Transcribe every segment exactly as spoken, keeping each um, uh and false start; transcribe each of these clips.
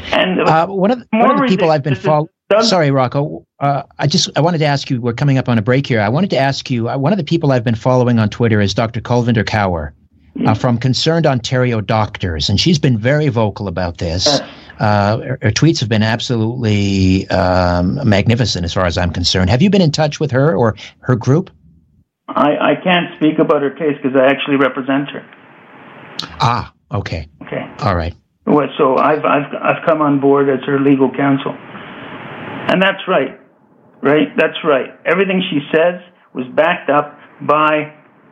And uh, one of the, one of the people I've been following. Sorry, Rocco. Uh, I just I wanted to ask you. We're coming up on a break here. I wanted to ask you. Uh, one of the people I've been following on Twitter is Doctor Kulvinder Kaur uh, from Concerned Ontario Doctors, and she's been very vocal about this. Uh, her, her tweets have been absolutely um, magnificent, as far as I'm concerned. Have you been in touch with her or her group? I, I can't speak about her case because I actually represent her. Ah, okay. Okay. All right. Well, so I've I've I've come on board as her legal counsel. And that's right, right? That's right. Everything she says was backed up by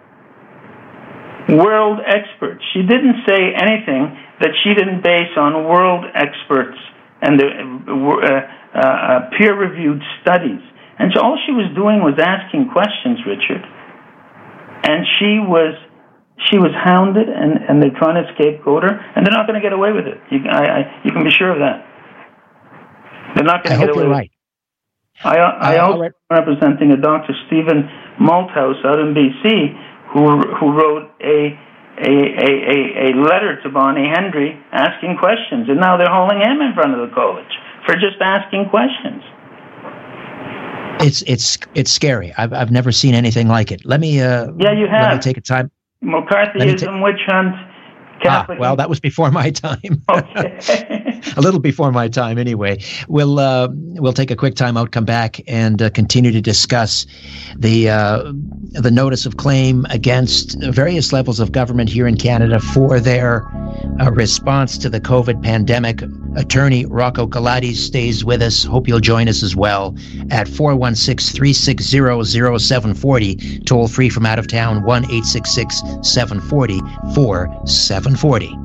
world experts. She didn't say anything that she didn't base on world experts and the uh, uh, peer-reviewed studies. And so all she was doing was asking questions, Richard. And she was she was hounded, and, and they're trying to scapegoat her, and they're not going to get away with it. You, I, I, you can be sure of that. They're not going to get away with right. it. I, I uh, also right. representing a Doctor Stephen Malthouse out in B C who who wrote a a, a, a, a letter to Bonnie Hendry asking questions, and now they're hauling him in front of the college for just asking questions. It's it's it's scary. I've I've never seen anything like it. Let me uh yeah you have let me take a time. McCarthyism, ta- witch hunt. Catholic. Ah, well, that was before my time. Okay. A little before my time, anyway. We'll uh, we'll take a quick time out, come back, and uh, continue to discuss the uh, the notice of claim against various levels of government here in Canada for their uh, response to the COVID pandemic. Attorney Rocco Galati stays with us. Hope you'll join us as well at four one six, three six zero, zero seven four zero. Toll free from out of town, one eight six six, seven four zero, four seven four zero.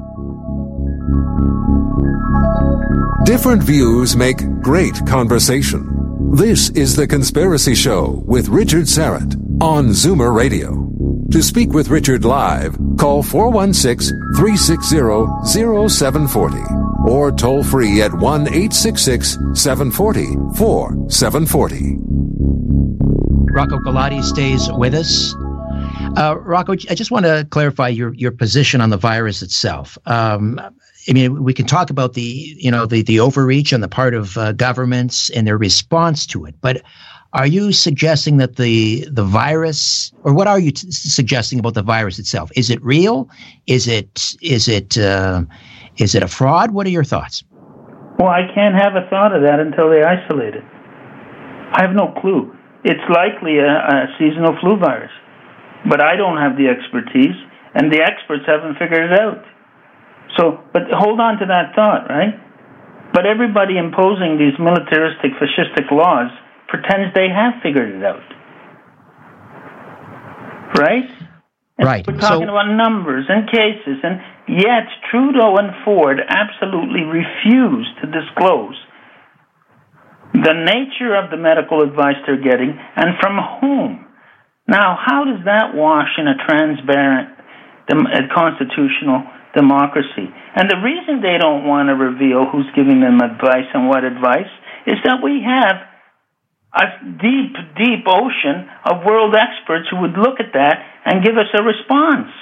Different views make great conversation. This is The Conspiracy Show with Richard Syrett on Zoomer Radio. To speak with Richard live, call four one six, three six zero, zero seven four zero or toll free at one eight six six, seven four zero, four seven four zero. Rocco Galati stays with us. Uh, Rocco, I just want to clarify your, your position on the virus itself. Um, I mean, we can talk about the, you know, the, the overreach on the part of uh, governments and their response to it, but are you suggesting that the the virus, or what are you t- suggesting about the virus itself? Is it real? Is it is it uh, is it a fraud? What are your thoughts? Well, I can't have a thought of that until they isolate it. I have no clue. It's likely a, a seasonal flu virus, but I don't have the expertise, and the experts haven't figured it out. So, but hold on to that thought, right? But everybody imposing these militaristic, fascistic laws pretends they have figured it out. Right? And right. We're talking so, about numbers and cases, and yet Trudeau and Ford absolutely refuse to disclose the nature of the medical advice they're getting and from whom. Now, how does that wash in a transparent dem- a constitutional democracy? And the reason they don't want to reveal who's giving them advice and what advice is that we have a deep, deep ocean of world experts who would look at that and give us a response.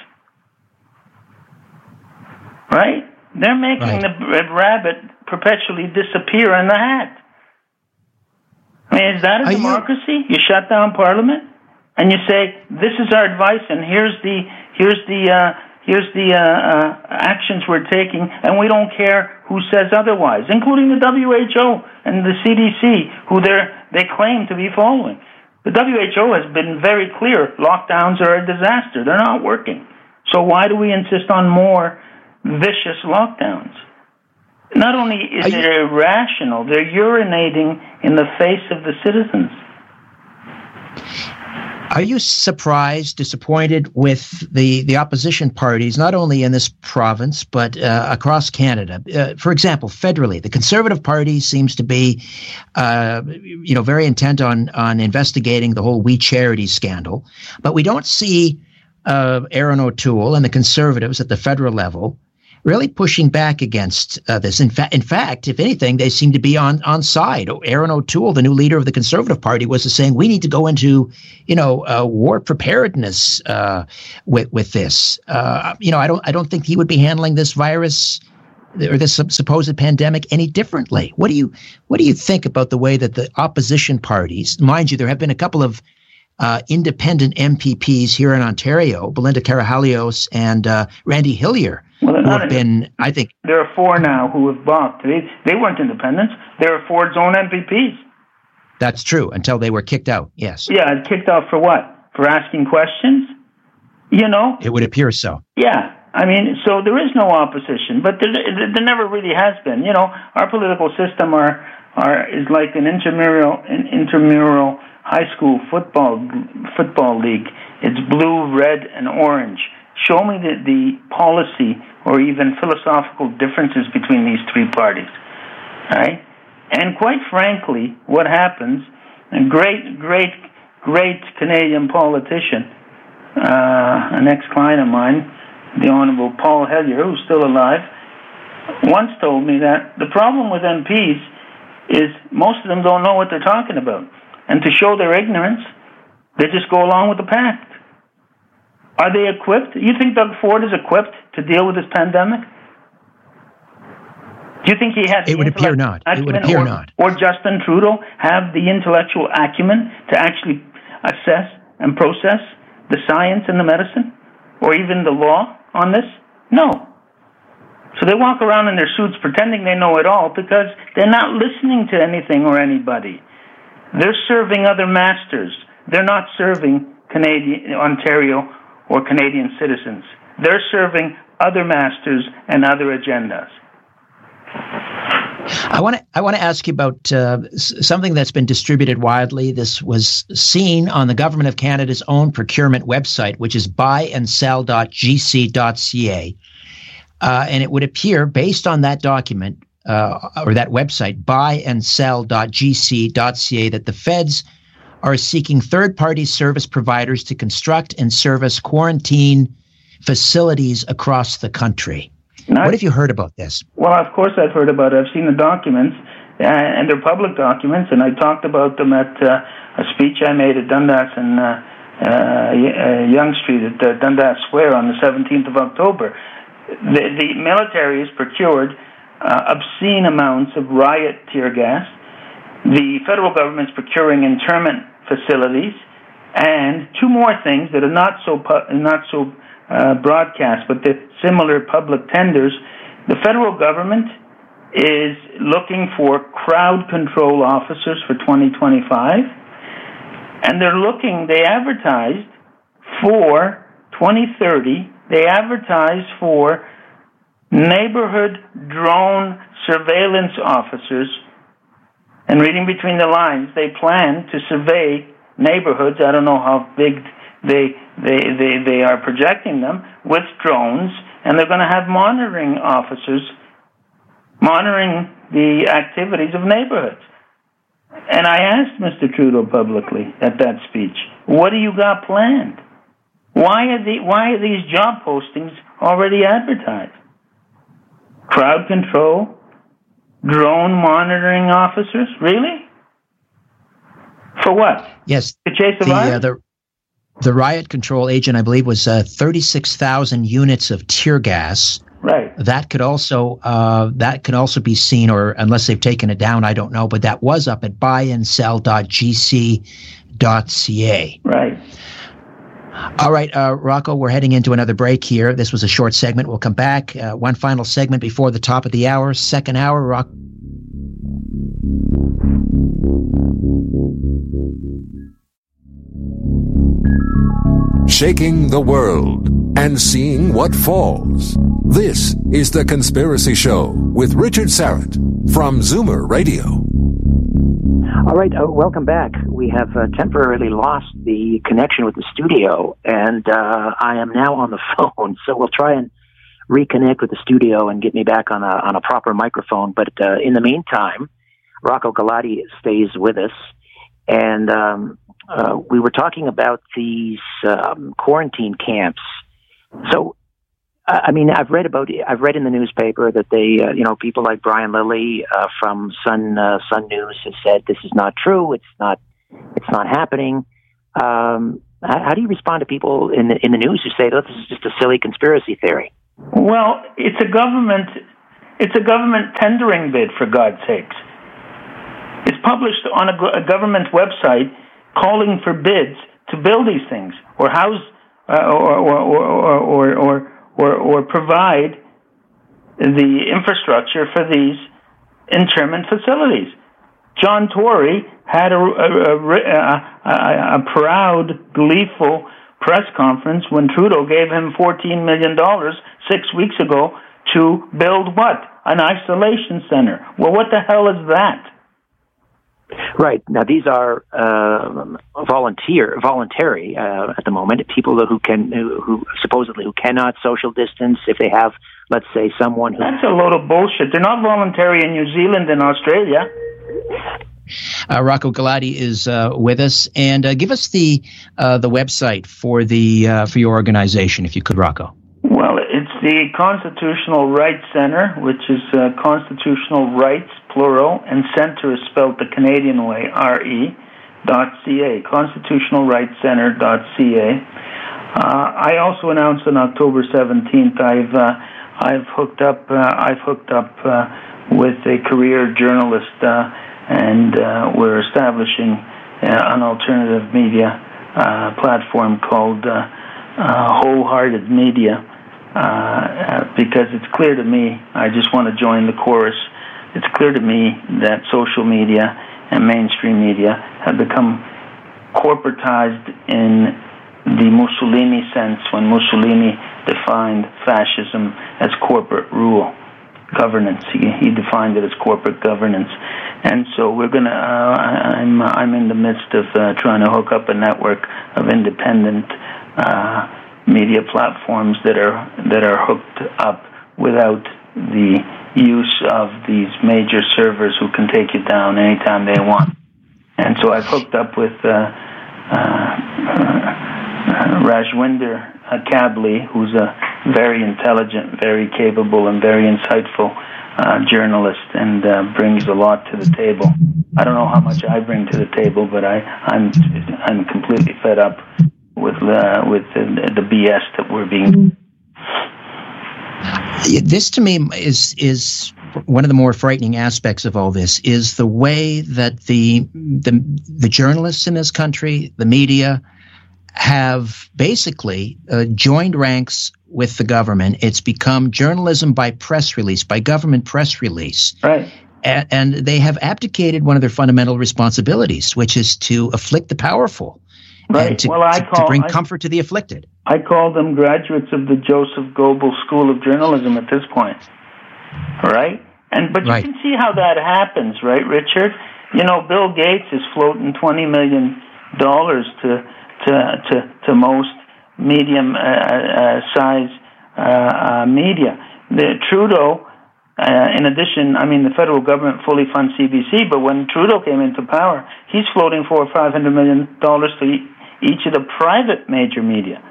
Right? They're making right. the rabbit perpetually disappear in the hat. I mean, is that a Are democracy? You? you shut down Parliament and you say, this is our advice and here's the, here's the, uh, Here's the uh, uh, actions we're taking, and we don't care who says otherwise, including the W H O and the C D C, who they they claim to be following. The W H O has been very clear: lockdowns are a disaster; they're not working. So why do we insist on more vicious lockdowns? Not only is it irrational, they're urinating in the face of the citizens. Are you surprised, disappointed with the, the opposition parties, not only in this province, but uh, across Canada? Uh, for example, federally, the Conservative Party seems to be, uh, you know, very intent on, on investigating the whole We Charity scandal. But we don't see uh, Erin O'Toole and the Conservatives at the federal level really pushing back against uh, this. In fact, in fact, if anything, they seem to be on, on side. Erin O'Toole, the new leader of the Conservative Party, was saying we need to go into, you know, uh, war preparedness uh, with with this. Uh, you know, I don't I don't think he would be handling this virus or this supposed pandemic any differently? What do you what do you think about the way that the opposition parties, mind you, there have been a couple of uh, independent M P Ps here in Ontario, Belinda Karahalios and uh, Randy Hillier, well, who have been, I think... There are four now who have balked. They, they weren't independents. They were Ford's own M P Ps. That's true, until they were kicked out, yes. Yeah, kicked out for what? For asking questions? You know? It would appear so. Yeah. I mean, so there is no opposition, but there, there never really has been. You know, our political system are, are is like an intramural, an intramural high school football football league. It's blue, red, and orange. Show me the, the policy or even philosophical differences between these three parties, right? And quite frankly, what happens, a great, great, great Canadian politician, uh, an ex-client of mine, the Honorable Paul Hellyer, who's still alive, once told me that the problem with M Ps is most of them don't know what they're talking about. And to show their ignorance, they just go along with the pact. Are they equipped? You think Doug Ford is equipped to deal with this pandemic? Do you think he has? It would appear not. It would appear or, not. Or Justin Trudeau have the intellectual acumen to actually assess and process the science and the medicine, or even the law on this? No. So they walk around in their suits pretending they know it all because they're not listening to anything or anybody. They're serving other masters. They're not serving Canadian, Ontario or Canadian citizens. They're serving other masters and other agendas. I want to I want to ask you about uh, something that's been distributed widely. This was seen on the Government of Canada's own procurement website, which is buy and sell dot g c dot c a. Uh, and it would appear, based on that document uh, or that website, buy and sell dot g c dot c a, that the feds are seeking third-party service providers to construct and service quarantine facilities across the country. Not, what have you heard about this? Well, of course I've heard about it. I've seen the documents, uh, and they're public documents, and I talked about them at uh, a speech I made at Dundas and uh, uh, Yonge Street at uh, Dundas Square on the seventeenth of October. The, the military has procured uh, obscene amounts of riot tear gas. The federal government's procuring internment facilities, and two more things that are not so pu- not so uh, broadcast, but they're similar public tenders. The federal government is looking for crowd control officers for twenty twenty-five, and they're looking. They advertised for twenty thirty. They advertised for neighborhood drone surveillance officers. And reading between the lines, they plan to survey neighborhoods. I don't know how big they they they, they are projecting them with drones, and they're going to have monitoring officers monitoring the activities of neighborhoods. And I asked Mister Trudeau publicly at that speech, "What do you got planned? Why are the why are these job postings already advertised? Crowd control, drone monitoring officers, really? For what? Yes, to chase the, the virus? Uh, the the riot control agent, I believe, was uh, thirty-six thousand units of tear gas. Right. That could also uh, that could also be seen, or unless they've taken it down, I don't know. But that was up at buy and sell dot g c dot c a. Right. All right, uh, Rocco, we're heading into another break here. This was a short segment. We'll come back. Uh, one final segment before the top of the hour. Second hour, Rock. Shaking the world and seeing what falls. This is The Conspiracy Show with Richard Syrett from Zoomer Radio. All right, uh, welcome back. We have uh, temporarily lost the connection with the studio, and uh, I am now on the phone, so we'll try and reconnect with the studio and get me back on a on a proper microphone. But uh, in the meantime, Rocco Galati stays with us, and um, uh, we were talking about these um, quarantine camps. So, I mean, I've read about I've read in the newspaper that they, uh, you know, people like Brian Lilly uh, from Sun uh, Sun News have said this is not true. It's not. It's not happening. Um, how, how do you respond to people in the in the news who say, "Oh, this is just a silly conspiracy theory"? Well, it's a government It's a government tendering bid, for God's sakes. It's published on a, a government website calling for bids to build these things or house uh, or, or, or, or, or, or, or provide the infrastructure for these internment facilities. John Tory had a, a, a, a, a proud, gleeful press conference when Trudeau gave him fourteen million dollars six weeks ago to build what? An isolation center. Well, what the hell is that? Right. Now, these are uh, volunteer, voluntary uh, at the moment. People who can, who, who supposedly who cannot social distance. If they have, let's say, someone who that's a load of bullshit. They're not voluntary in New Zealand and Australia. Uh, Rocco Galati is uh, with us, and uh, give us the uh, the website for the uh, for your organization, if you could, Rocco. Well, it's the Constitutional Rights Center, which is uh, Constitutional Rights, plural, and Center is spelled the Canadian way, R E, dot C A, Constitutional Rights Center dot C A. Uh, I also announced on October seventeenth, I've uh, I've hooked up uh, I've hooked up uh, with a career journalist, uh, and uh, we're establishing uh, an alternative media uh, platform called uh, uh, Wholehearted Media. Uh, because it's clear to me, I just want to join the chorus, it's clear to me that social media and mainstream media have become corporatized in the Mussolini sense, when Mussolini defined fascism as corporate rule, governance. He, he defined it as corporate governance. And so we're going to, uh, I'm, I'm in the midst of uh, trying to hook up a network of independent uh media platforms that are that are hooked up without the use of these major servers who can take you down anytime they want. And so I've hooked up with uh, uh, uh, Rajwinder Kabli, who's a very intelligent, very capable, and very insightful uh, journalist, and uh, brings a lot to the table. I don't know how much I bring to the table, but I, I'm I'm completely fed up with uh, with the, the B S that we're being. This to me is is one of the more frightening aspects of all this, is the way that the the the journalists in this country, the media, have basically uh, joined ranks with the government. It's become journalism by press release, by government press release. Right. And, and they have abdicated one of their fundamental responsibilities, which is to afflict the powerful. Right. And to, well, I to, call, to bring I, comfort to the afflicted. I call them graduates of the Joseph Goebbels School of Journalism at this point. Right? And but you right. can see how that happens, right, Richard? You know, Bill Gates is floating twenty million dollars to to to to most medium uh, uh, size uh, uh, media. The Trudeau, uh, in addition, I mean, the federal government fully funds C B C, but when Trudeau came into power, he's floating four or five hundred million dollars to each of the private major media.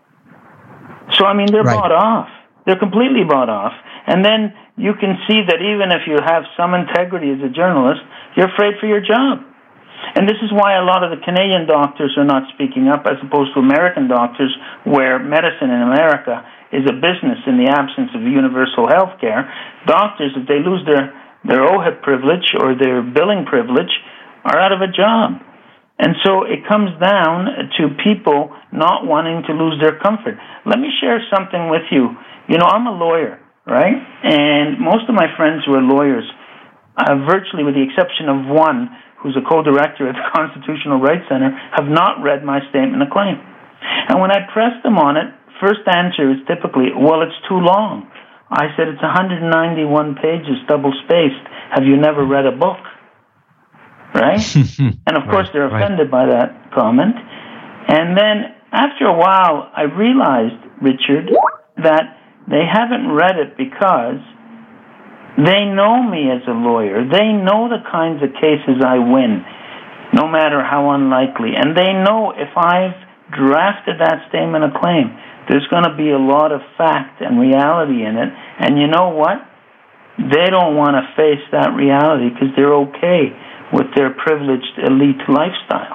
So, I mean, they're right. bought off. They're completely bought off. And then you can see that even if you have some integrity as a journalist, you're afraid for your job. And this is why a lot of the Canadian doctors are not speaking up, as opposed to American doctors, where medicine in America is a business in the absence of universal health care. Doctors, if they lose their, their O H I P privilege or their billing privilege, are out of a job. And so it comes down to people not wanting to lose their comfort. Let me share something with you. You know, I'm a lawyer, right? And most of my friends who are lawyers, uh, virtually with the exception of one, who's a co-director at the Constitutional Rights Center, have not read my statement of claim. And when I press them on it, first answer is typically, well, it's too long. I said, it's one hundred ninety-one pages, double-spaced. Have you never read a book? Right? And, of course, right, they're offended right. by that comment. And then, after a while, I realized, Richard, that they haven't read it because they know me as a lawyer. They know the kinds of cases I win, no matter how unlikely. And they know if I've drafted that statement of claim, there's going to be a lot of fact and reality in it. And you know what? They don't want to face that reality because they're okay with their privileged elite lifestyle.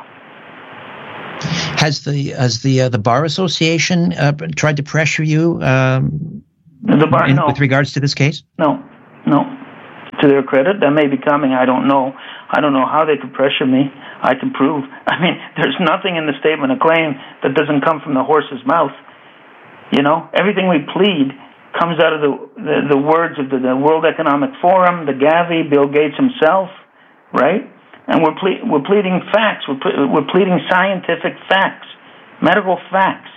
Has the has the uh, the Bar Association uh, tried to pressure you um, the bar, in, no. with regards to this case? No, no. To their credit, that may be coming. I don't know. I don't know how they could pressure me. I can prove. I mean, there's nothing in the statement of claim that doesn't come from the horse's mouth. You know, everything we plead comes out of the the, the words of the, the World Economic Forum, the Gavi, Bill Gates himself, right? And we're ple- we're pleading facts. We're ple- we're pleading scientific facts, medical facts,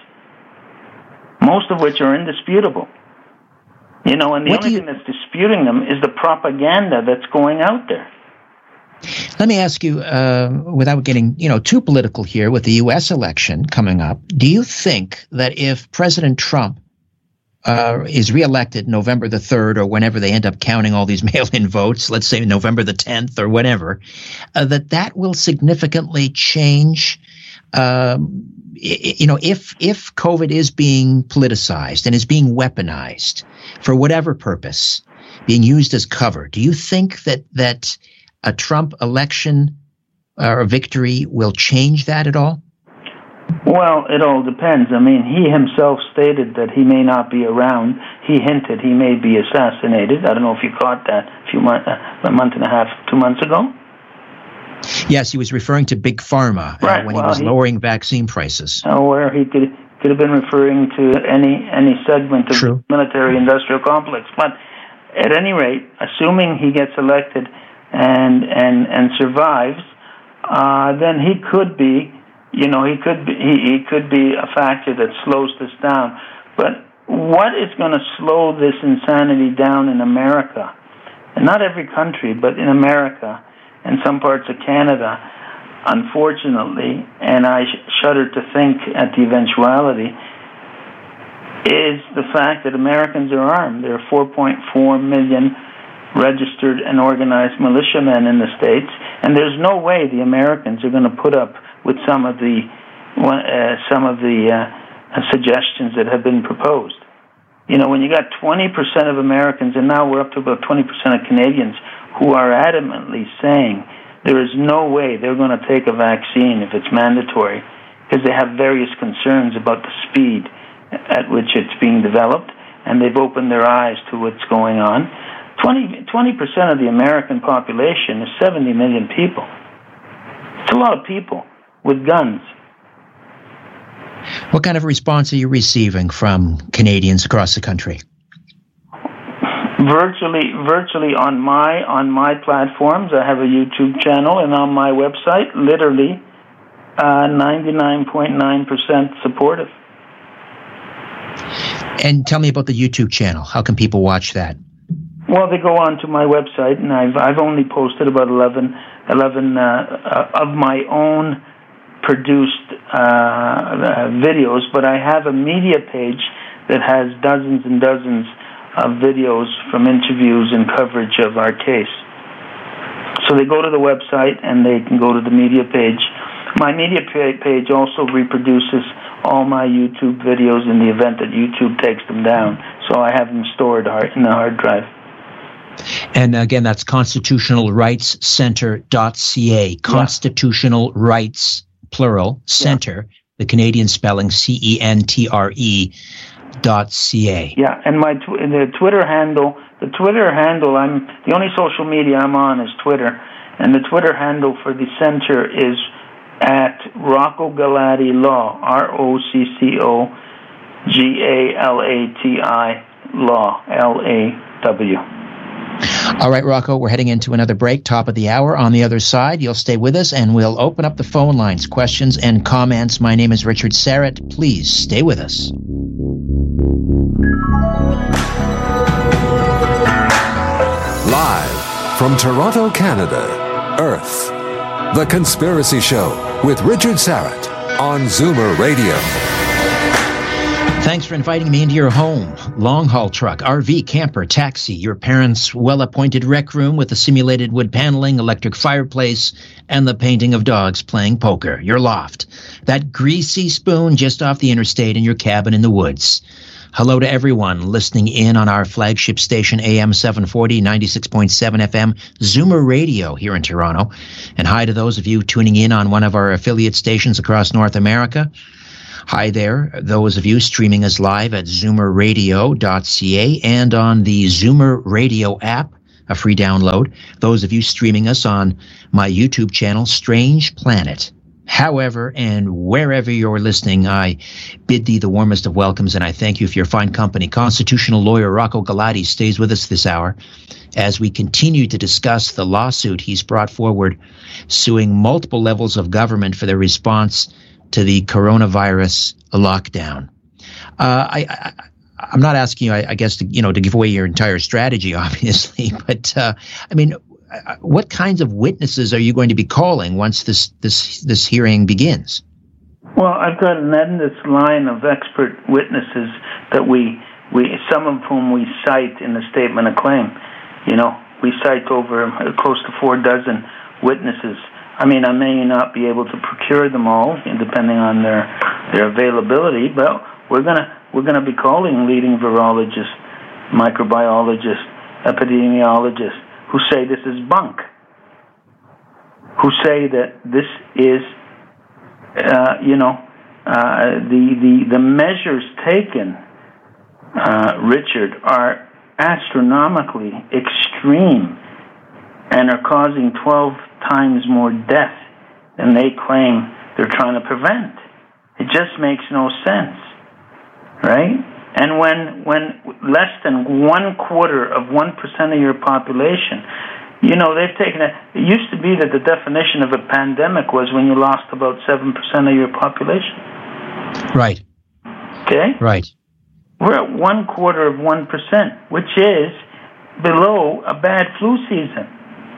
most of which are indisputable. You know, and the what only you, thing that's disputing them is the propaganda that's going out there. Let me ask you, uh, without getting, you know, too political here, with the U S election coming up, do you think that if President Trump uh, is reelected November the third, or whenever they end up counting all these mail-in votes, let's say November the tenth or whatever, uh, that that will significantly change, um, you know, if if COVID is being politicized and is being weaponized for whatever purpose, being used as cover, do you think that that a Trump election or victory will change that at all? Well, it all depends. I mean, he himself stated that he may not be around. He hinted he may be assassinated. I don't know if you caught that a few months, uh, a month and a half, two months ago. Yes, he was referring to Big Pharma right. uh, when well, he was he, lowering vaccine prices. Oh, where he could could have been referring to any any segment of True. the military-industrial complex. But at any rate, assuming he gets elected and and and survives, uh, then he could be, you know, he could be he, he could be a factor that slows this down. But what is going to slow this insanity down in America? And not every country, but in America and some parts of Canada, unfortunately, and I shudder to think at the eventuality, is the fact that Americans are armed. There are four point four million registered and organized militiamen in the States, and there's no way the Americans are going to put up with some of the uh, some of the uh, suggestions that have been proposed. You know, when you got twenty percent of Americans, and now we're up to about twenty percent of Canadians, who are adamantly saying there is no way they're going to take a vaccine if it's mandatory, because they have various concerns about the speed at which it's being developed, and they've opened their eyes to what's going on. twenty percent of the American population is seventy million people. It's a lot of people with guns. What kind of response are you receiving from Canadians across the country? Virtually, virtually on my on my platforms. I have a YouTube channel, and on my website, literally uh, ninety-nine point nine percent supportive. And tell me about the YouTube channel. How can people watch that? Well, they go on to my website, and I've I've only posted about eleven, eleven uh, of my own produced uh, uh, videos, but I have a media page that has dozens and dozens of videos from interviews and coverage of our case. So they go to the website and they can go to the media page. My media page also reproduces all my YouTube videos in the event that YouTube takes them down. So I have them stored in the hard drive. And again, that's constitutional rights center dot c a. Constitutional yeah. Rights, plural, center, yeah. the Canadian spelling, C E N T R E, dot C A. Yeah, and my tw- the Twitter handle, the Twitter handle, I'm the only social media I'm on is Twitter, and the Twitter handle for the center is at Rocco Galati Law, R O C C O G A L A T I Law, L A W. All right, Rocco, we're heading into another break, top of the hour. On the other side, you'll stay with us, and we'll open up the phone lines, questions and comments. My name is Richard Syrett. Please stay with us. Live from Toronto, Canada, Earth, The Conspiracy Show with Richard Syrett on Zoomer Radio. Thanks for inviting me into your home. Long-haul truck, R V, camper, taxi, your parents' well-appointed rec room with the simulated wood paneling, electric fireplace, and the painting of dogs playing poker, your loft, that greasy spoon just off the interstate, in your cabin in the woods. Hello to everyone listening in on our flagship station, A M seven forty, ninety-six point seven F M, Zoomer Radio here in Toronto. And hi to those of you tuning in on one of our affiliate stations across North America. Hi there, those of you streaming us live at zoomer radio dot c a and on the Zoomer Radio app. a free download. Those of you streaming us on my YouTube channel, Strange Planet. However, and wherever you're listening, I bid thee the warmest of welcomes, and I thank you for your fine company. Constitutional lawyer Rocco Galati stays with us this hour as we continue to discuss the lawsuit he's brought forward, suing multiple levels of government for their response to the coronavirus lockdown. Uh, I, I, I'm not asking you, I, I guess, to, you know, to give away your entire strategy, obviously, but uh, I mean, what kinds of witnesses are you going to be calling once this this this hearing begins? Well, I've got an endless line of expert witnesses that we we some of whom we cite in the statement of claim. You know, we cite over close to four dozen witnesses. I mean, I may not be able to procure them all, depending on their their availability, but we're gonna we're gonna be calling leading virologists, microbiologists, epidemiologists, who say this is bunk, who say that this is, uh, you know, uh, the, the, the measures taken, uh, Richard, are astronomically extreme and are causing twelve times more death than they claim they're trying to prevent. It just makes no sense, right? And when when less than one quarter of one percent of your population, you know, they've taken it. It used to be that the definition of a pandemic was when you lost about seven percent of your population. Right. Okay. Right. We're at one quarter of one percent, which is below a bad flu season.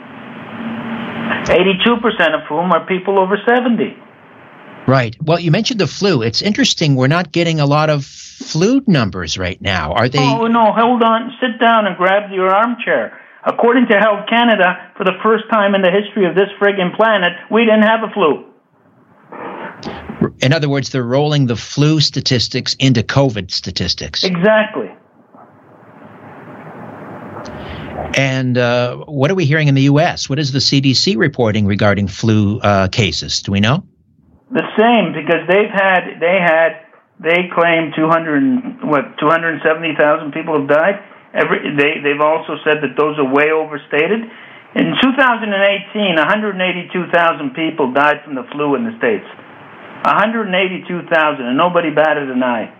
Eighty-two percent of whom are people over seventy. Right. Well, you mentioned the flu. It's interesting. We're not getting a lot of flu numbers right now. Are they? Oh, no. Hold on. Sit down and grab your armchair. According to Health Canada, for the first time in the history of this friggin' planet, we didn't have a flu. In other words, they're rolling the flu statistics into COVID statistics. Exactly. And uh, what are we hearing in the U S? What is the C D C reporting regarding flu uh, cases? Do we know? The same, because they've had, they had, they claim two hundred, what, two hundred seventy thousand people have died. Every, they, they've also said that those are way overstated. In two thousand eighteen, one hundred eighty-two thousand people died from the flu in the States. one hundred eighty-two thousand, and nobody batted an eye.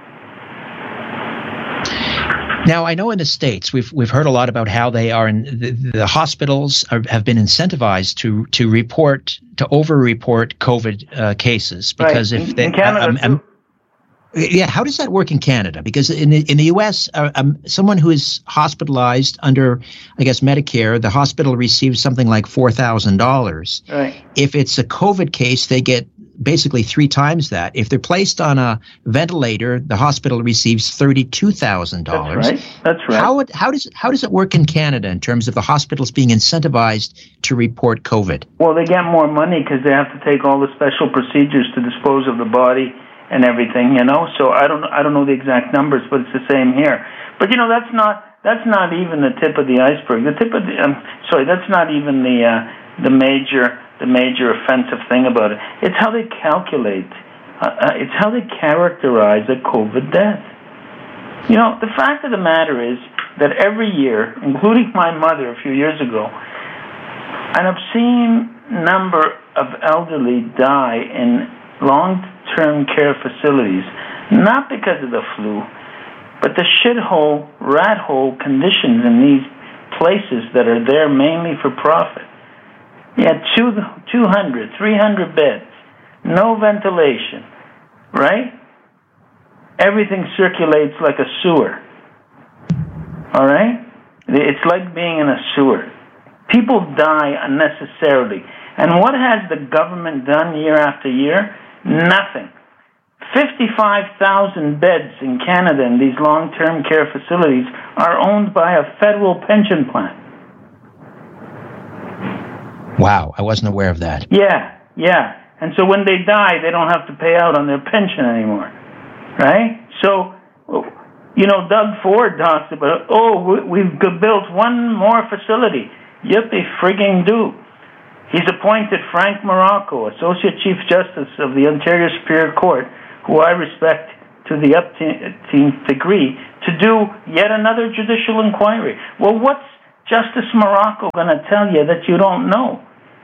Now, I know in the States, we've we've heard a lot about how they are, in the, the hospitals are, have been incentivized to to report, to over-report COVID uh, cases. Because right. if in, they, in Canada, um, um, yeah, how does that work in Canada? Because in the, in the U S, uh, um, someone who is hospitalized under, I guess, Medicare, the hospital receives something like four thousand dollars. Right. If it's a COVID case, they get basically three times that. If they're placed on a ventilator, the hospital receives thirty-two thousand dollars. That's right. That's right. How it, how does how does it work in Canada in terms of the hospitals being incentivized to report COVID? Well, they get more money because they have to take all the special procedures to dispose of the body and everything. You know, so I don't I don't know the exact numbers, but it's the same here. But you know, that's not that's not even the tip of the iceberg. The tip of the um, sorry, that's not even the uh, the major. the major offensive thing about it. It's how they calculate, uh, uh, it's how they characterize a COVID death. You know, the fact of the matter is that every year, including my mother a few years ago, an obscene number of elderly die in long-term care facilities, not because of the flu, but the shithole, rat-hole conditions in these places that are there mainly for profit. Yeah, two, two hundred, three hundred beds, no ventilation, right? Everything circulates like a sewer, all right? It's like being in a sewer. People die unnecessarily. And what has the government done year after year? Nothing. fifty-five thousand beds in Canada in these long-term care facilities are owned by a federal pension plan. Wow, I wasn't aware of that. Yeah, yeah. And so when they die, they don't have to pay out on their pension anymore, right? So, you know, Doug Ford talks about, oh, we've built one more facility. Yep, they frigging do. He's appointed Frank Morocco, Associate Chief Justice of the Ontario Superior Court, who I respect to the upteenth degree, to do yet another judicial inquiry. Well, what's Justice Morocco going to tell you that you don't know?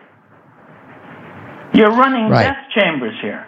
You're running right. death chambers here.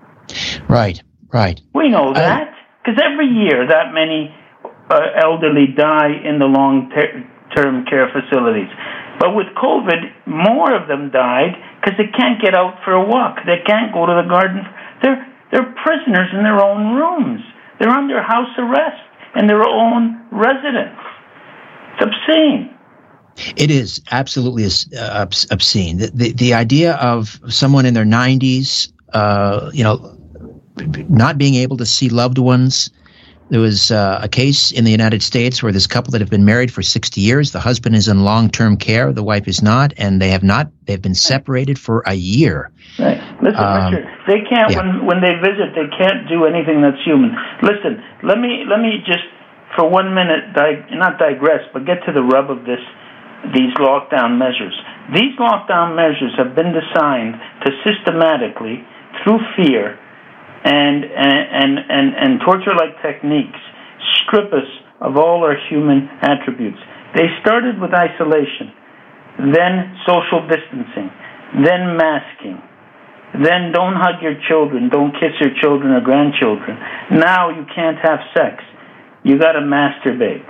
Right, right. We know that, because every year that many uh, elderly die in the long-term care facilities. But with COVID, more of them died because they can't get out for a walk. They can't go to the garden. They're, they're prisoners in their own rooms. They're under house arrest in their own residence. It's obscene. It is absolutely uh, obscene. The, the the idea of someone in their nineties, uh, you know, not being able to see loved ones. There was uh, a case in the United States where this couple that have been married for sixty years, the husband is in long-term care, the wife is not, and they have not. They've been separated for a year. Right. Listen, um, Richard, they can't yeah. when when they visit. They can't do anything that's human. Listen, let me let me just for one minute, di- not digress, but get to the rub of this. These lockdown measures. These lockdown measures have been designed to systematically, through fear and and and, and, and torture-like techniques, strip us of all our human attributes. They started with isolation, then social distancing, then masking, then don't hug your children, don't kiss your children or grandchildren. Now you can't have sex. You got to masturbate.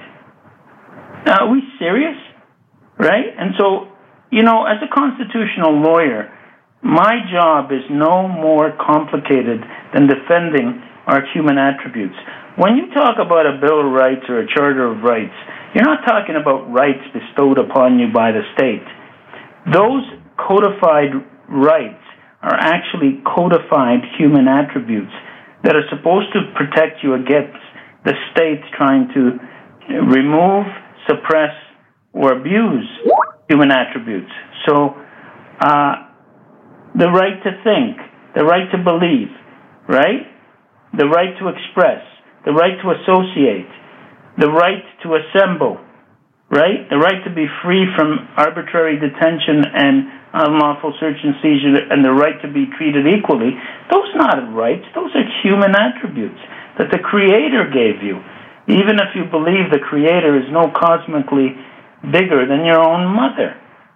Now, are we serious? Right? And so, you know, as a constitutional lawyer, my job is no more complicated than defending our human attributes. When you talk about a Bill of Rights or a Charter of Rights, you're not talking about rights bestowed upon you by the state. Those codified rights are actually codified human attributes that are supposed to protect you against the state trying to remove, suppress, or abuse human attributes. So, uh, the right to think, the right to believe, right? The right to express, the right to associate, the right to assemble, right? The right to be free from arbitrary detention and unlawful search and seizure, and the right to be treated equally. Those are not rights, those are human attributes that the Creator gave you, even if you believe the Creator is no cosmically bigger than your own mother.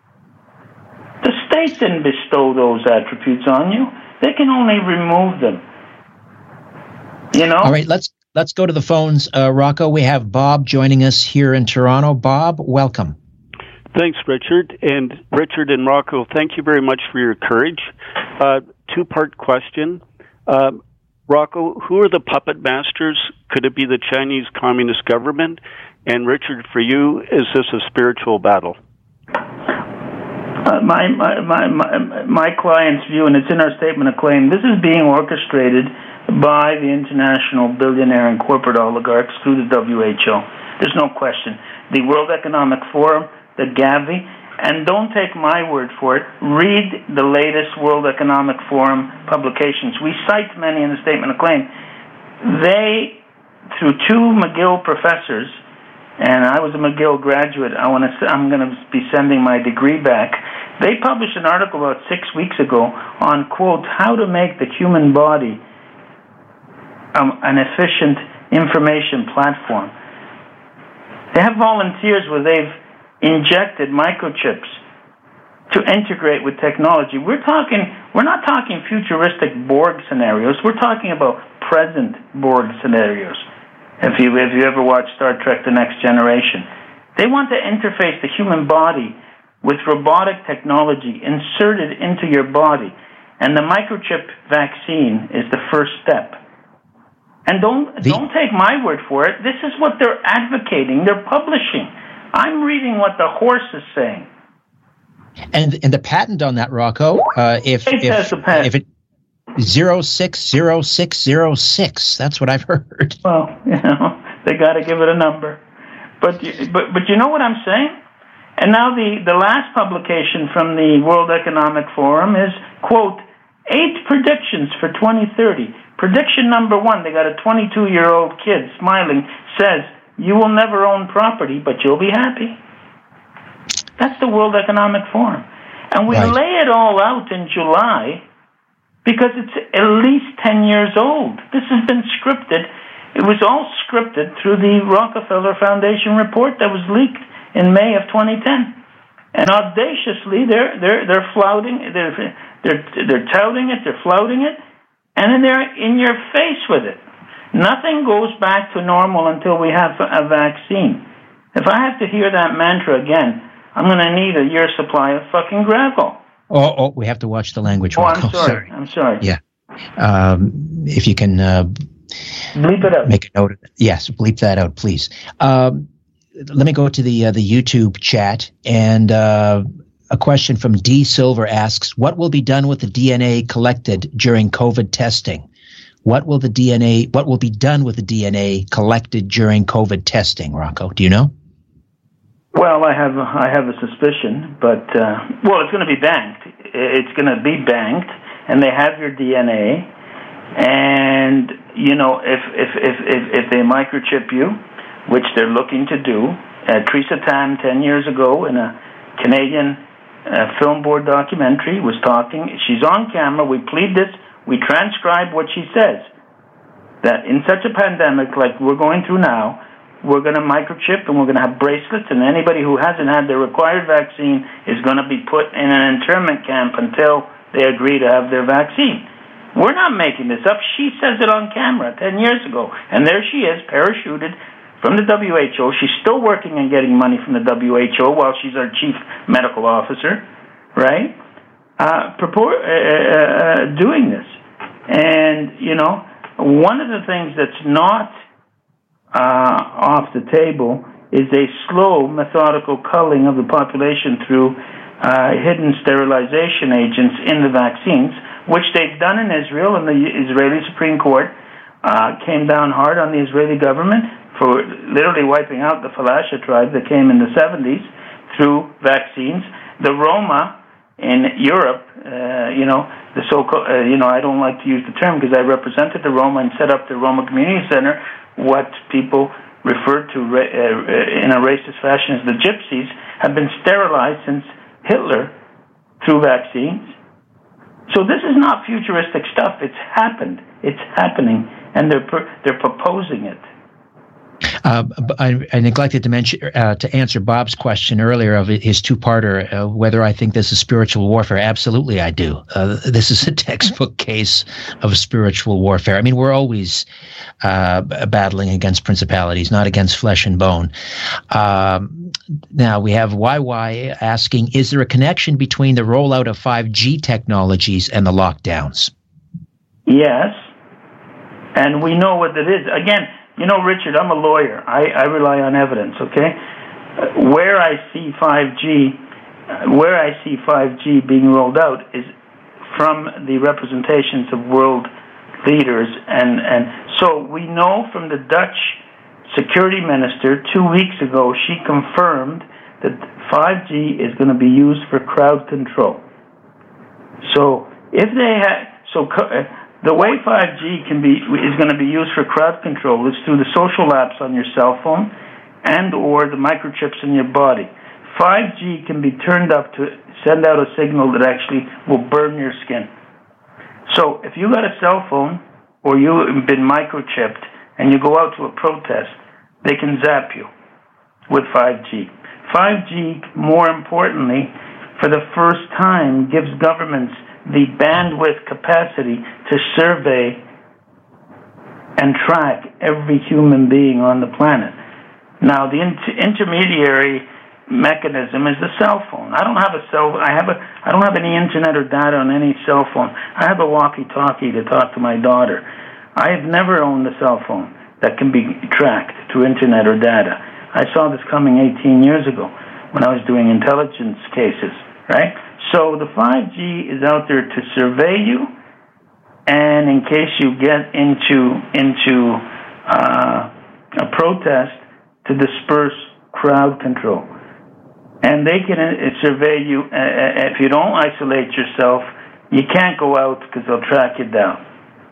The state didn't bestow those attributes on you. They can only remove them. You know? All right, let's let's go to the phones. Uh, Rocco, we have Bob joining us here in Toronto. Bob, welcome. Thanks, Richard. And Richard and Rocco, thank you very much for your courage. Uh, two-part question. Uh, Rocco, who are the puppet masters? Could it be the Chinese Communist government? And Richard, for you, is this a spiritual battle? Uh, my, my, my, my, my client's view, and it's in our statement of claim, this is being orchestrated by the international billionaire and corporate oligarchs through the W H O. There's no question. The World Economic Forum, the Gavi, and don't take my word for it, read the latest World Economic Forum publications. We cite many in the statement of claim. They, through two McGill professors, and I was a McGill graduate. I want to. I'm going to be sending my degree back. They published an article about six weeks ago on, quote, how to make the human body um, an efficient information platform. They have volunteers where they've injected microchips to integrate with technology. We're talking. We're not talking futuristic Borg scenarios. We're talking about present Borg scenarios. If you if you ever watch Star Trek: The Next Generation, they want to interface the human body with robotic technology inserted into your body, and the microchip vaccine is the first step. And don't the, don't take my word for it. This is what they're advocating. They're publishing. I'm reading what the horse is saying. And and the patent on that, Rocco, uh, if it if if it. Zero six zero six zero six. That's what I've heard. Well, you know, they got to give it a number, but but but you know what I'm saying. And now the the last publication from the World Economic Forum is, quote, eight predictions for twenty thirty. Prediction number one. They got a twenty-two year old kid smiling, says you will never own property, but you'll be happy. That's the World Economic Forum, and we right. lay it all out in July. Because it's at least ten years old. This has been scripted. It was all scripted through the Rockefeller Foundation report that was leaked in May of twenty ten. And audaciously, they're they're they're flouting, they're they're they're touting it, they're flouting it, and then they're in your face with it. Nothing goes back to normal until we have a vaccine. If I have to hear that mantra again, I'm going to need a year's supply of fucking Gravol. Oh, oh, we have to watch the language. Oh, I'm sorry. sorry. I'm sorry. Yeah. Um, if you can uh, bleep it out. Make a note of it. Yes, bleep that out, please. Um, let me go to the uh, the YouTube chat, and uh, a question from D Silver asks, "What will be done with the D N A collected during COVID testing? What will the D N A? What will be done with the D N A collected during COVID testing?" Rocco, do you know? Well, I have I have a suspicion, but uh, well, it's going to be banked. It's going to be banked, and they have your D N A. And you know, if if if if, if they microchip you, which they're looking to do, uh, Teresa Tam ten years ago in a Canadian uh, film board documentary was talking. She's on camera. We plead this. We transcribe what she says. That in such a pandemic like we're going through now, we're going to microchip and we're going to have bracelets, and anybody who hasn't had the required vaccine is going to be put in an internment camp until they agree to have their vaccine. We're not making this up. She says it on camera ten years ago, and there she is, parachuted from the W H O. She's still working and getting money from the W H O while she's our chief medical officer, right? Uh, purport, uh, uh, doing this. And, you know, one of the things that's not uh, off the table is a slow, methodical culling of the population through uh, hidden sterilization agents in the vaccines, which they've done in Israel, and the Israeli Supreme Court uh, came down hard on the Israeli government for literally wiping out the Falasha tribe that came in the seventies through vaccines. The Roma in Europe, uh, you know, the so-called, uh, you know, I don't like to use the term because I represented the Roma and set up the Roma Community Center, what people refer to ra- uh, in a racist fashion as the gypsies, have been sterilized since Hitler through vaccines. So this is not futuristic stuff. It's happened. It's happening, and they're per- they're proposing it. Uh, I, I neglected to mention uh, to answer Bob's question earlier of his two-parter, uh, whether I think this is spiritual warfare. Absolutely, I do. Uh, this is a textbook case of spiritual warfare. I mean, we're always uh, battling against principalities, not against flesh and bone. Um, now, we have Y Y asking, is there a connection between the rollout of five G technologies and the lockdowns? Yes, and we know what it is. Again, you know, Richard, I'm a lawyer. I, I rely on evidence, okay? Uh, where I see five G, uh, where I see five G being rolled out is from the representations of world leaders. And, and so we know from the Dutch security minister two weeks ago, she confirmed that five G is going to be used for crowd control. So if they had, so uh, the way five G can be is going to be used for crowd control is through the social apps on your cell phone and or the microchips in your body. five G can be turned up to send out a signal that actually will burn your skin. So if you got a cell phone or you've been microchipped and you go out to a protest, they can zap you with five G. five G, more importantly, for the first time gives governments the bandwidth capacity to survey and track every human being on the planet. Now, the inter- intermediary mechanism is the cell phone. I don't have a cell. I have a. I don't have any internet or data on any cell phone. I have a walkie-talkie to talk to my daughter. I have never owned a cell phone that can be tracked through internet or data. I saw this coming eighteen years ago when I was doing intelligence cases, right? So the five G is out there to survey you, and in case you get into into uh, a protest, to disperse crowd control. And they can uh, survey you. Uh, if you don't isolate yourself, you can't go out because they'll track you down.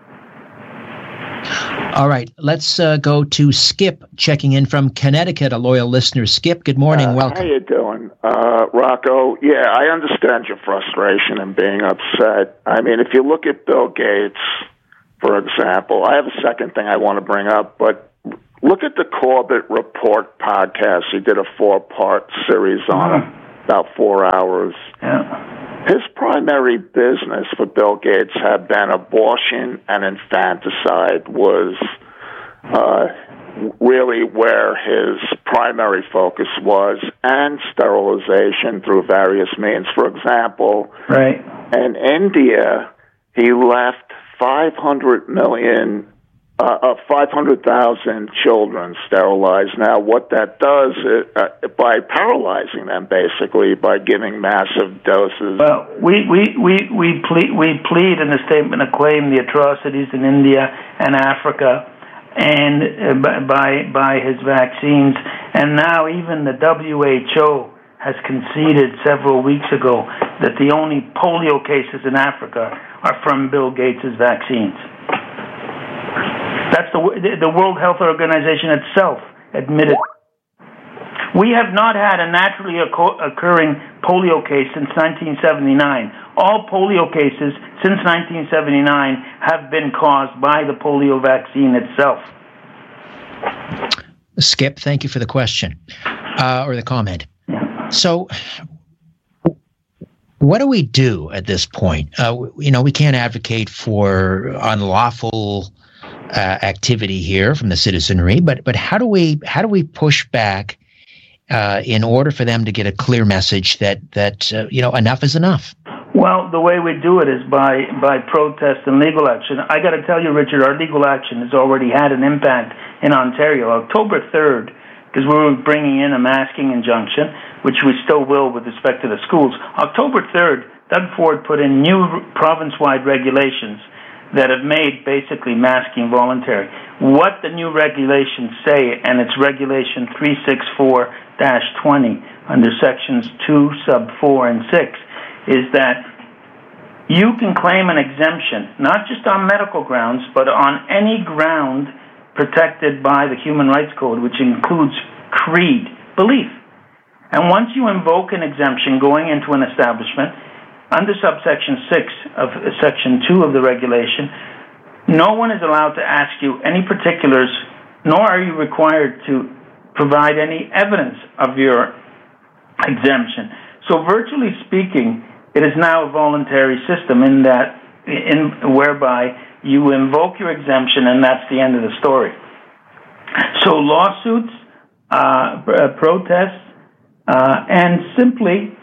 All right, let's uh, go to Skip checking in from Connecticut, a loyal listener. Skip, good morning. Uh, Welcome. How you doing, uh, Rocco? Yeah, I understand your frustration and being upset. I mean, if you look at Bill Gates, for example, I have a second thing I want to bring up, but look at the Corbett Report podcast. He did a four-part series on it, about four hours. Yeah. His primary business for Bill Gates had been abortion and infanticide was uh, really where his primary focus was, and sterilization through various means. For example, right. in India, he left five hundred million Uh, uh, five hundred thousand children sterilized. Now, what that does, is, uh, by paralyzing them, basically, by giving massive doses. Well, we we we we plead, we plead in the statement of claim the atrocities in India and Africa, and uh, by by his vaccines, and now even the W H O has conceded several weeks ago that the only polio cases in Africa are from Bill Gates' vaccines. That's the the World Health Organization itself admitted. We have not had a naturally occurring polio case since nineteen seventy-nine. All polio cases since nineteen seventy-nine have been caused by the polio vaccine itself. Skip, thank you for the question, uh, or the comment. Yeah. So, what do we do at this point? Uh, you know, we can't advocate for unlawful Uh, activity here from the citizenry, but but how do we how do we push back uh, in order for them to get a clear message that that uh, you know enough is enough? Well, the way we do it is by by protest and legal action. I got to tell you, Richard, our legal action has already had an impact in Ontario. October third, because we were bringing in a masking injunction, which we still will with respect to the schools. October third, Doug Ford put in new province-wide regulations that have made basically masking voluntary. What the new regulations say, and it's Regulation three sixty-four dash twenty under Sections two, Sub four, and six, is that you can claim an exemption, not just on medical grounds, but on any ground protected by the Human Rights Code, which includes creed, belief. And once you invoke an exemption going into an establishment, under subsection six of section two of the regulation, no one is allowed to ask you any particulars, nor are you required to provide any evidence of your exemption. So virtually speaking, it is now a voluntary system in that, in whereby you invoke your exemption and that's the end of the story. So lawsuits, uh, protests, uh, and simply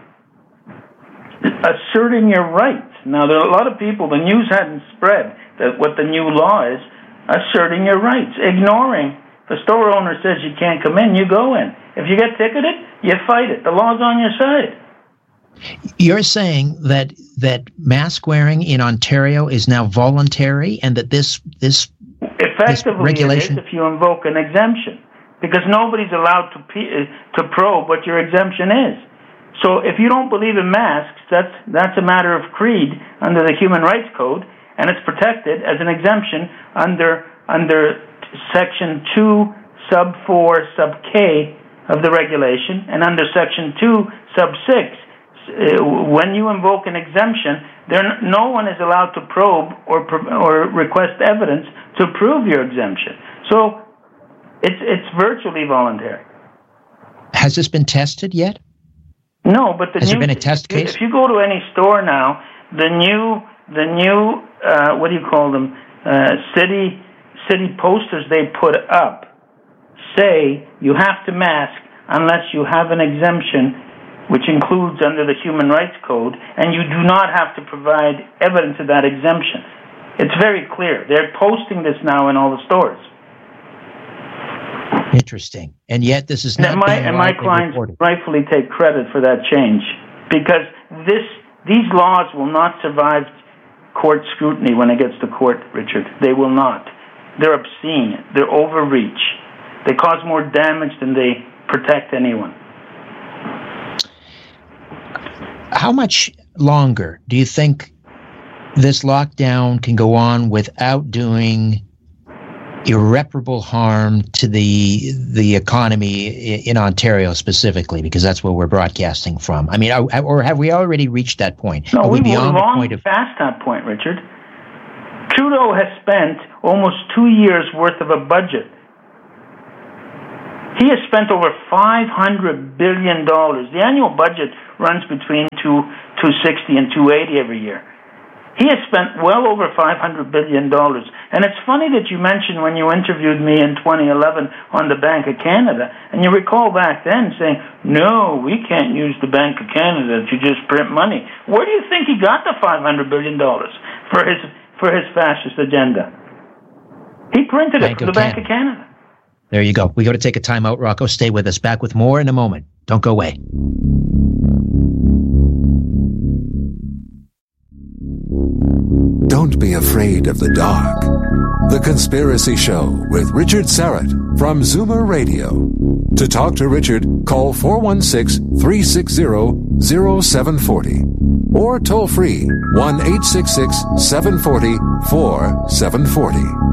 asserting your rights. Now, there are a lot of people, the news hadn't spread that what the new law is, asserting your rights, ignoring. The store owner says you can't come in, you go in. If you get ticketed, you fight it. The law's on your side. You're saying that that mask wearing in Ontario is now voluntary, and that this this effectively this regulation it is if you invoke an exemption, because nobody's allowed to to probe what your exemption is. So if you don't believe in masks, that's that's a matter of creed under the Human Rights Code, and it's protected as an exemption under under Section two, Sub four, Sub K of the regulation, and under Section two, Sub six. Uh, when you invoke an exemption, there no one is allowed to probe or or request evidence to prove your exemption. So it's it's virtually voluntary. Has this been tested yet? No, but the Has new, there been a test case? If you go to any store now, the new, the new, uh, what do you call them? Uh, city, city posters they put up say you have to mask unless you have an exemption, which includes under the Human Rights Code, and you do not have to provide evidence of that exemption. It's very clear. They're posting this now in all the stores. Interesting. And yet this is not and my, being and my clients reported. Rightfully take credit for that change, because this these laws will not survive court scrutiny when it gets to court, Richard. They will not. They're obscene. They're overreach. They cause more damage than they protect anyone. How much longer do you think this lockdown can go on without doing irreparable harm to the the economy in Ontario specifically, because that's where we're broadcasting from? I mean, or have we already reached that point? No, Are we we beyond long the point of past that point, Richard. Trudeau has spent almost two years' worth of a budget He has spent over five hundred billion dollars. The annual budget runs between two, two sixty and two eighty every year. He has spent well over five hundred billion dollars. And it's funny that you mentioned when you interviewed me in twenty eleven on the Bank of Canada, and you recall back then saying, no, we can't use the Bank of Canada to just print money. Where do you think he got the five hundred billion dollars for his for his fascist agenda? He printed it for the Bank of Canada. There you go. We got to take a time out, Rocco. Stay with us. Back with more in a moment. Don't go away. Don't be afraid of the dark. The Conspiracy Show with Richard Syrett from Zoomer Radio. To talk to Richard, call four one six, three six zero, zero seven four zero or toll free one eight six six, seven four zero, four seven four zero.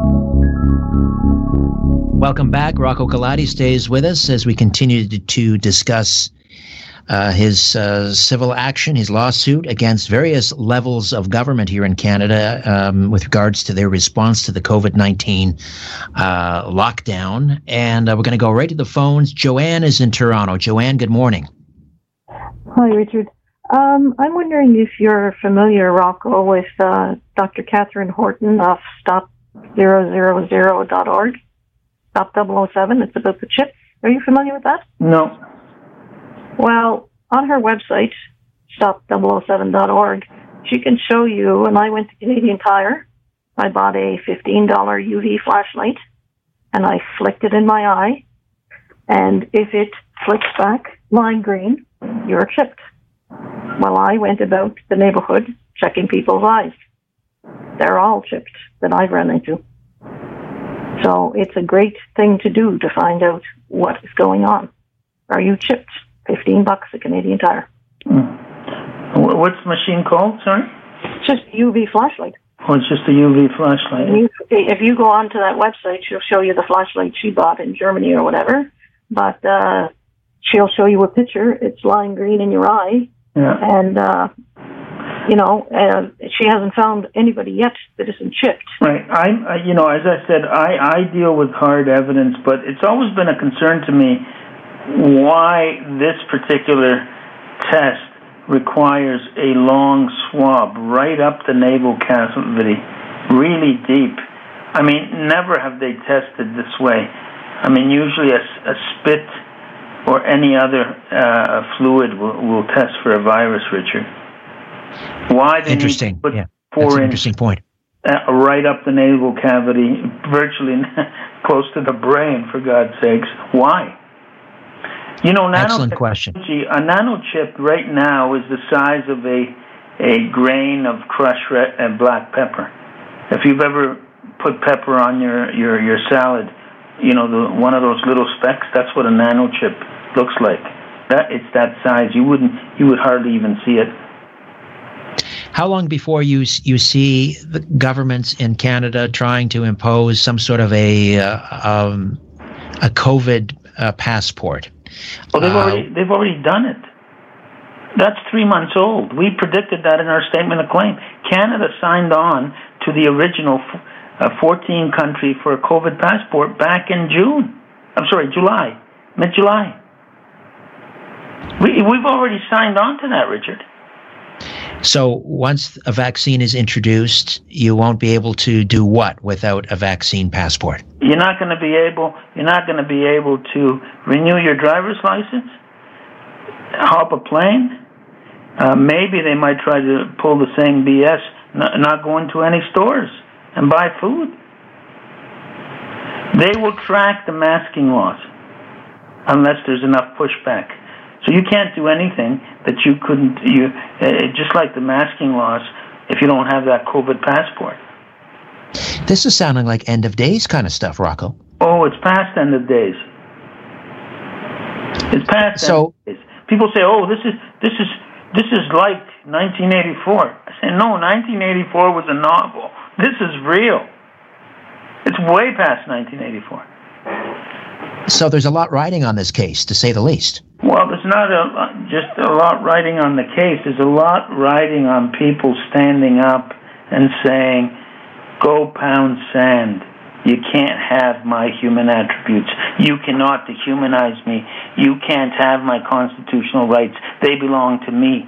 Welcome back. Rocco Galati stays with us as we continue to, to discuss uh, his uh, civil action, his lawsuit against various levels of government here in Canada um, with regards to their response to the COVID nineteen uh, lockdown. And uh, we're going to go right to the phones. Joanne is in Toronto. Joanne, good morning. Hi, Richard. Um, I'm wondering if you're familiar, Rocco, with uh, Doctor Catherine Horton of stop zero zero zero dot org. Stop double oh seven. It's about the chips. Are you familiar with that? No. Well, on her website, stop double oh seven dot org, she can show you, and I went to Canadian Tire. I bought a fifteen dollars U V flashlight, and I flicked it in my eye. And if it flicks back lime green, you're chipped. Well, I went about the neighborhood checking people's eyes. They're all chipped that I've run into. So it's a great thing to do to find out what is going on. Are you chipped? Fifteen bucks at Canadian Tire. Hmm. What's the machine called? Sorry. It's just a U V flashlight. Oh, it's just a U V flashlight. You, if you go onto that website, she'll show you the flashlight she bought in Germany or whatever. But uh, she'll show you a picture. It's lime green in your eye, yeah. and uh, you know, uh, she hasn't found anybody yet that isn't chipped. Right. I, uh, you know, as I said, I, I deal with hard evidence, but it's always been a concern to me why this particular test requires a long swab right up the navel cavity, really deep. I mean, never have they tested this way. I mean, usually a, a spit or any other uh, fluid will, will test for a virus, Richard. Why they interesting. need to put yeah, four that's an inch interesting point. Uh, right up the navel cavity, virtually close to the brain, for God's sakes. Why? You know, excellent question. A nanochip right now is the size of a a grain of crushed red and black pepper. If you've ever put pepper on your, your, your salad, you know, the, one of those little specks, that's what a nanochip looks like. That it's that size. You wouldn't, you would hardly even see it. How long before you you see the governments in Canada trying to impose some sort of a uh, um, a COVID uh, passport? Well, they've uh, already they've already done it. That's three months old. We predicted that in our statement of claim. Canada signed on to the original uh, fourteen country for a COVID passport back in June. I'm sorry, July, mid-July. We we've already signed on to that, Richard. So once a vaccine is introduced, you won't be able to do what without a vaccine passport? You're not going to be able. You're not going to be able to renew your driver's license, hop a plane. Uh, maybe they might try to pull the same B S, not, not go into any stores and buy food. They will track the masking laws unless there's enough pushback. So you can't do anything that you couldn't, you uh, just like the masking laws, if you don't have that COVID passport. This is sounding like end of days kind of stuff, Rocco. Oh, it's past end of days. It's past so, end of days. People say, "Oh, this is this is this is like nineteen eighty-four." I say, "No, nineteen eighty-four was a novel. This is real. It's way past nineteen eighty-four." So there's a lot riding on this case, to say the least. Well, there's not a, just a lot riding on the case. There's a lot riding on people standing up and saying, "Go pound sand. You can't have my human attributes. You cannot dehumanize me. You can't have my constitutional rights. They belong to me.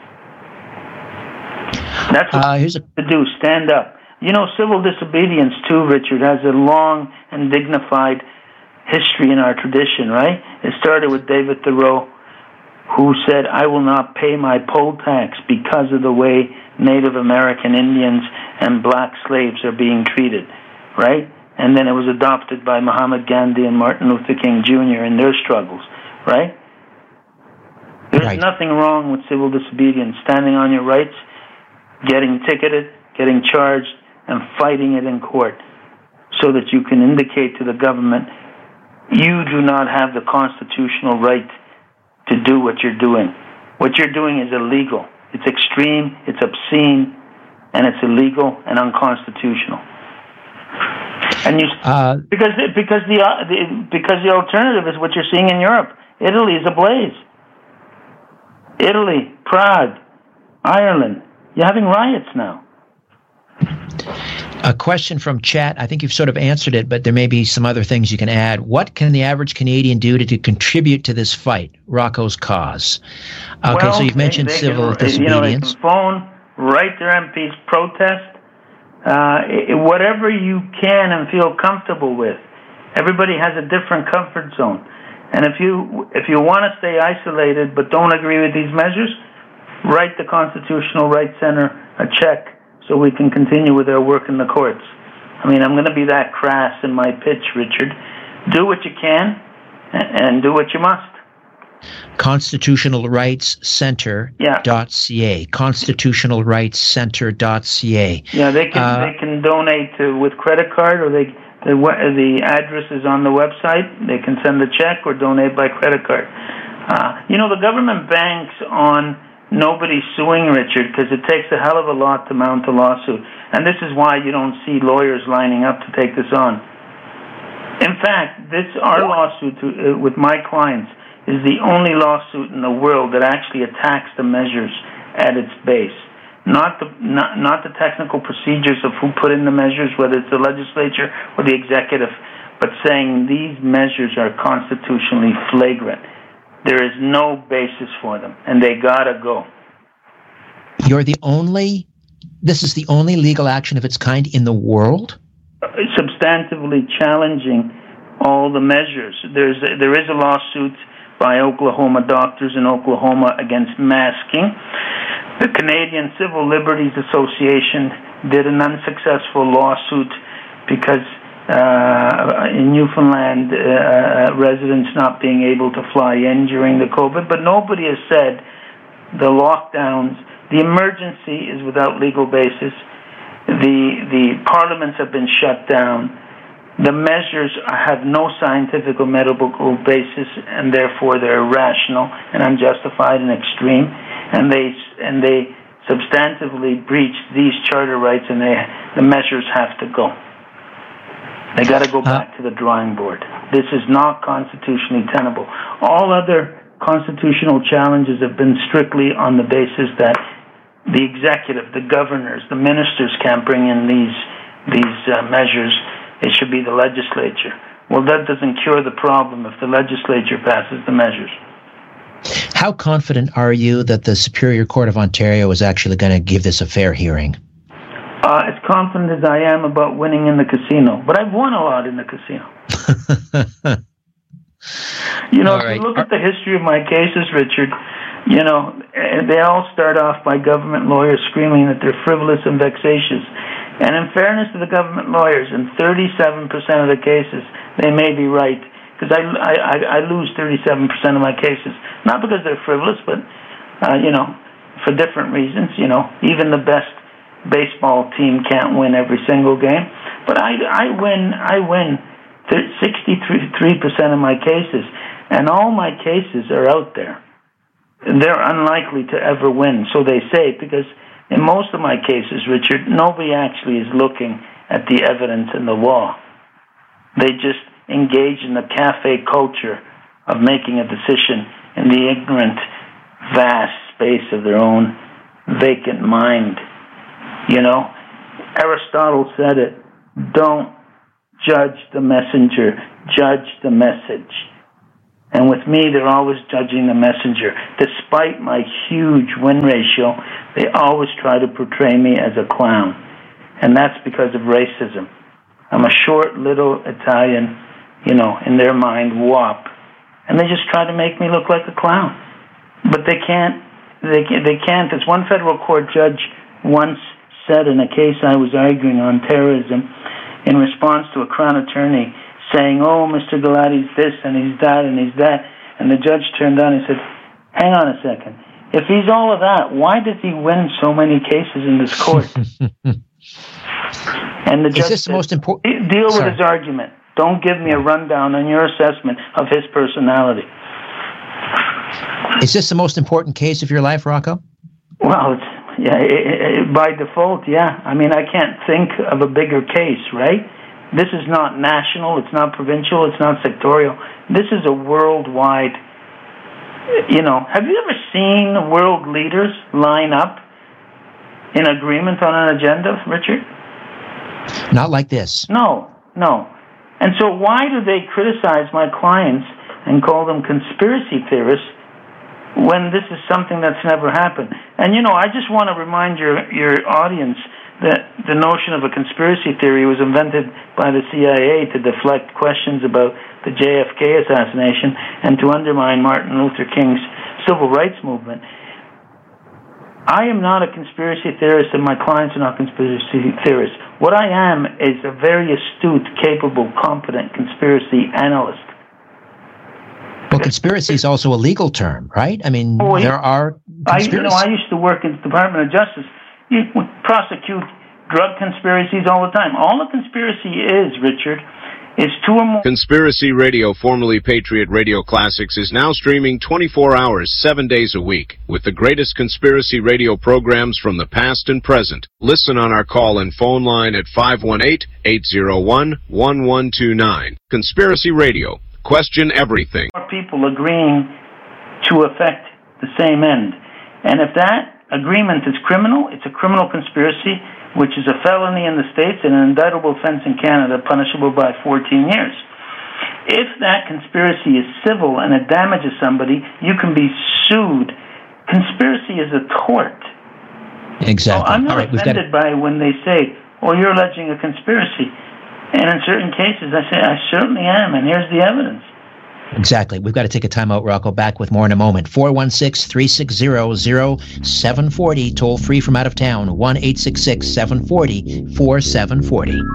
That's what uh, here's a- to do. Stand up. You know, civil disobedience, too, Richard, has a long and dignified history in our tradition, right? It started with David Thoreau, who said, I will not pay my poll tax because of the way Native American Indians and black slaves are being treated, right? And then it was adopted by Muhammad Gandhi and Martin Luther King Junior in their struggles, right? There's right. nothing wrong with civil disobedience, standing on your rights, getting ticketed, getting charged, and fighting it in court so that you can indicate to the government you do not have the constitutional right to do what you're doing. What you're doing is illegal. It's extreme, it's obscene, and it's illegal and unconstitutional. And you, uh, because because the, uh, the because the alternative is what you're seeing in Europe. Italy is ablaze. Italy, Prague, Ireland. You're having riots now. A question from chat. I think you've sort of answered it, but there may be some other things you can add. What can the average Canadian do to, to contribute to this fight, Rocco's cause? Okay, well, so you've mentioned they, they civil can, disobedience. You know, they can phone, write their M Ps, protest, uh, whatever you can and feel comfortable with. Everybody has a different comfort zone. And if you if you want to stay isolated but don't agree with these measures, write the Constitutional Rights Center a check so we can continue with our work in the courts. I mean, I'm going to be that crass in my pitch, Richard. Do what you can and do what you must. Constitutional Rights Center dot c a. Constitutional Rights Center dot c a. Yeah, they can uh, they can donate to, with credit card, or they the the address is on the website. They can send a check or donate by credit card. Uh, you know, the government banks on nobody suing, Richard, because it takes a hell of a lot to mount a lawsuit. And this is why you don't see lawyers lining up to take this on. In fact, this our lawsuit to, uh, with my clients is the only lawsuit in the world that actually attacks the measures at its base. Not the not, not the technical procedures of who put in the measures, whether it's the legislature or the executive, but saying these measures are constitutionally flagrant. There is no basis for them, and they gotta go. You're the only, this is the only legal action of its kind in the world? Uh, substantively challenging all the measures. There's a, there is a lawsuit by Oklahoma doctors in Oklahoma against masking. The Canadian Civil Liberties Association did an unsuccessful lawsuit because Uh, in Newfoundland, uh, residents not being able to fly in during the COVID, but nobody has said the lockdowns, the emergency is without legal basis. The the parliaments have been shut down. The measures have no scientific or medical basis, and therefore they're irrational and unjustified and extreme. And they and they substantively breach these charter rights, and they the measures have to go. They got to go back uh, to the drawing board. This is not constitutionally tenable. All other constitutional challenges have been strictly on the basis that the executive, the governors, the ministers can't bring in these these uh, measures. It should be the legislature. Well, that doesn't cure the problem if the legislature passes the measures. How confident are you that the Superior Court of Ontario is actually going to give this a fair hearing? Uh, as confident as I am about winning in the casino. But I've won a lot in the casino. you know, all if right. you look at the history of my cases, Richard, you know, they all start off by government lawyers screaming that they're frivolous and vexatious. And in fairness to the government lawyers, in thirty-seven percent of the cases, they may be right. Because I, I, I lose thirty-seven percent of my cases. Not because they're frivolous, but, uh, you know, for different reasons. You know, even the best baseball team can't win every single game, but I, I win. I win sixty-three percent of my cases, and all my cases are out there. They're unlikely to ever win, so they say, because in most of my cases, Richard, nobody actually is looking at the evidence and the law. They just engage in the cafe culture of making a decision in the ignorant, vast space of their own vacant mind. You know, Aristotle said it, don't judge the messenger, judge the message. And with me, they're always judging the messenger. Despite my huge win ratio, they always try to portray me as a clown. And that's because of racism. I'm a short, little Italian, you know, in their mind, wop. And they just try to make me look like a clown. But they can't, they can't, they can't. As one federal court judge once said in a case I was arguing on terrorism, in response to a Crown attorney saying, oh, Mister Galati's this and he's that and he's that. And the judge turned on and said, hang on a second. If he's all of that, why does he win so many cases in this court? And the judge Is this said, the most important? Deal with Sorry. his argument. Don't give me a rundown on your assessment of his personality. Is this the most important case of your life, Rocco? Well, it's, yeah, it, it, by default, yeah. I mean, I can't think of a bigger case, right? This is not national, it's not provincial, it's not sectorial. This is a worldwide, you know, have you ever seen world leaders line up in agreement on an agenda, Richard? Not like this. No, no. And so why do they criticize my clients and call them conspiracy theorists when this is something that's never happened? And, you know, I just want to remind your, your audience that the notion of a conspiracy theory was invented by the C I A to deflect questions about the J F K assassination and to undermine Martin Luther King's civil rights movement. I am not a conspiracy theorist, and my clients are not conspiracy theorists. What I am is a very astute, capable, competent conspiracy analyst. Well, conspiracy is also a legal term, right? I mean, oh, there are conspiracies. I, you know, I used to work in the Department of Justice. You would prosecute drug conspiracies all the time. All a conspiracy is, Richard, is two or more... Conspiracy Radio, formerly Patriot Radio Classics, is now streaming twenty-four hours, seven days a week, with the greatest conspiracy radio programs from the past and present. Listen on our call and phone line at five one eight, eight zero one, one one two nine. Conspiracy Radio. Question everything. More people agreeing to affect the same end. And if that agreement is criminal, it's a criminal conspiracy, which is a felony in the States and an indictable offense in Canada, punishable by fourteen years. If that conspiracy is civil and it damages somebody, you can be sued. Conspiracy is a tort. Exactly. So I'm not All right, offended got... by when they say, oh, you're alleging a conspiracy. And in certain cases, I say, I certainly am, and here's the evidence. Exactly. We've got to take a time out, Rocco. Back with more in a moment. four one six, three six zero, zero seven four zero. Toll free from out of town. one eight six six, seven four zero, four seven four zero.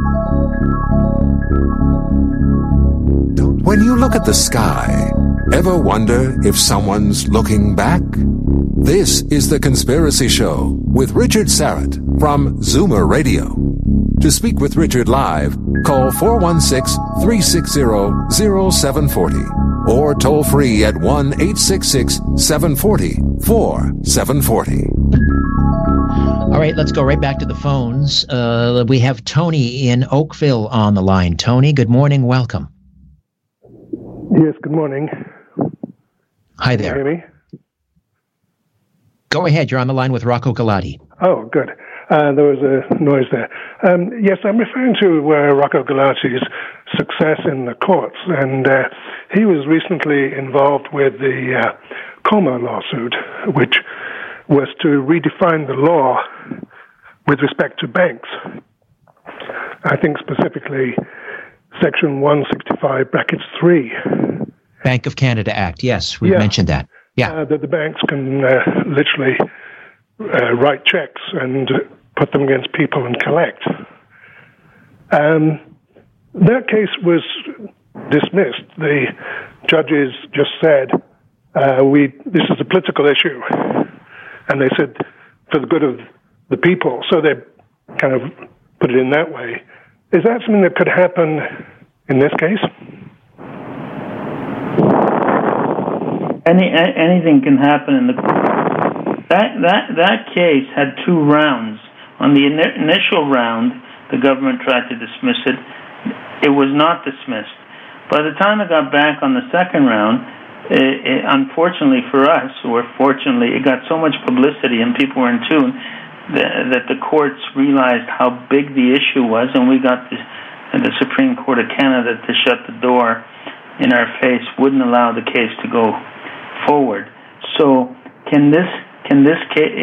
When you look at the sky, ever wonder if someone's looking back? This is The Conspiracy Show with Richard Syrett from Zoomer Radio. To speak with Richard live, call four one six, three six zero, zero seven four zero or toll free at one eight six six, seven four zero, four seven four zero. All right, let's go right back to the phones. Uh, we have Tony in Oakville on the line. Tony, good morning. Welcome. Yes, good morning. Hi there. Can you hear me? Go ahead. You're on the line with Rocco Galati. Oh, good. Uh, there was a noise there. Um, yes, I'm referring to uh, Rocco Galati's success in the courts, and uh, he was recently involved with the uh, Coma lawsuit, which was to redefine the law with respect to banks. I think specifically Section one sixty-five, brackets three. Bank of Canada Act, yes, we've yeah. mentioned that. Yeah, uh, that the banks can uh, literally uh, write checks and put them against people and collect. Um, that case was dismissed. The judges just said, uh, "We this is a political issue," and they said, "For the good of the people." So they kind of put it in that way. Is that something that could happen in this case? Any anything can happen in the that that that case had two rounds. On the in- initial round, the government tried to dismiss it. It was not dismissed. By the time it got back on the second round, it, it, unfortunately for us, or fortunately, it got so much publicity and people were in tune that, that the courts realized how big the issue was, and we got the, for the Supreme Court of Canada to shut the door in our face wouldn't allow the case to go forward. So can this can this case,